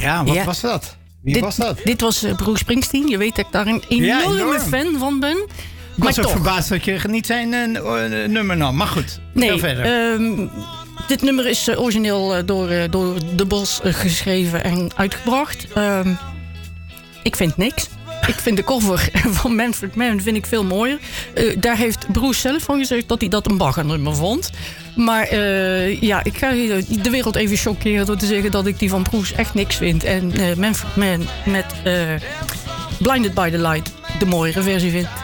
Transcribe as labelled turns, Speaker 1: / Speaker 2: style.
Speaker 1: Ja, wat was dat? Wie was dat?
Speaker 2: Dit was Bruce Springsteen. Je weet dat ik daar een enorme fan van ben.
Speaker 1: Ik was ook verbaasd dat je niet zijn nummer nam. Maar goed,
Speaker 2: nee,
Speaker 1: verder.
Speaker 2: Dit nummer is origineel door De Bos geschreven en uitgebracht. Ik vind niks. Ik vind de cover van Manfred Mann vind ik veel mooier. Daar heeft Bruce zelf van gezegd dat hij dat een bagger-nummer vond. Maar ik ga de wereld even chockeren door te zeggen dat ik die van Bruce echt niks vind. En Manfred Mann met Blinded by the Light de mooiere versie vind.